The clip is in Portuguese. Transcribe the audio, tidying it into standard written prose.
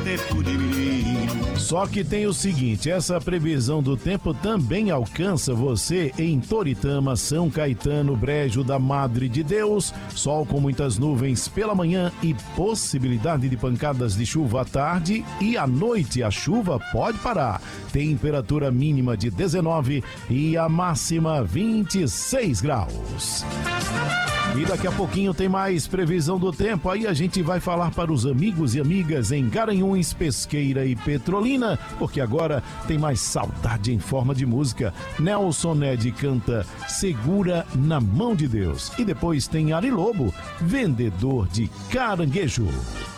tempo de menino. Só que tem o seguinte, essa previsão do tempo também alcança você em Toritama, São Caetano, Brejo da Madre de Deus, sol com muitas nuvens pela manhã e possibilidade de pancadas de chuva à tarde, e à noite a chuva pode parar. Temperatura mínima de 19 e a máxima 26 graus. E daqui a pouquinho tem mais previsão do tempo. Aí a gente vai falar para os amigos e amigas em Garanhuns, Pesqueira e Petrolina, porque agora tem mais saudade em forma de música. Nelson Ned canta Segura na Mão de Deus. E depois tem Ari Lobo, Vendedor de Caranguejo.